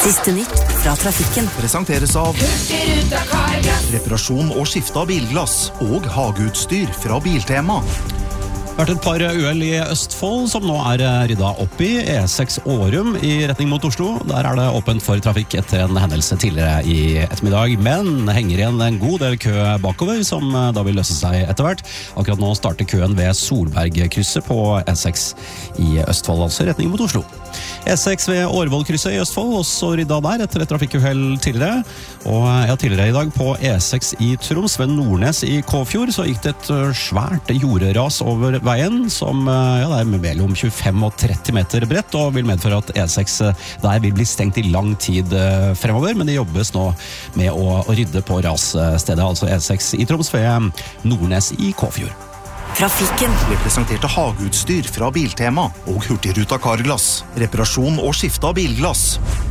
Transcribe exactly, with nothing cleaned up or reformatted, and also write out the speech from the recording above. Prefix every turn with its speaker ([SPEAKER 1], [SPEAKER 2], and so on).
[SPEAKER 1] Siste nytt fra trafikken.
[SPEAKER 2] Presenteres av
[SPEAKER 3] Hurtigruta Carglass.
[SPEAKER 2] reparasjon og skifte av bilglass og hageutstyr fra Biltema.
[SPEAKER 4] Vært et par uhell i Østfold som nå er rydda opp i. E seks Årum i retning mot Oslo. Der er det åpent for trafikk etter en hendelse tidligere i ettermiddag, men henger igjen en god del kø bakover, som da vil løse seg etter hvert. Akkurat nå starter køen ved Solbergkrysset på E seks i Østfold, altså i retning mot Oslo. E seks ved Årvollkrysset i Østfold, også rydda der etter et trafikkuhell tidligere. Og ja, tidligere i dag på E seks i Troms ved Nordnes i Kåfjord, så gikk det et svært jorderas over veien, som ja, det er mellom tjuefem og tretti meter bredt, og vil medføre at E seks der vil bli stengt i lang tid fremover, men det jobbes nå med å, å rydde på rasstedet, altså E seks i Troms ved Nordnes i Kåfjord.
[SPEAKER 2] Trafikken ble presentert av hageutstyr fra Biltema og Hurtigruta Carglass. Reparasjon og skifte av bilglass.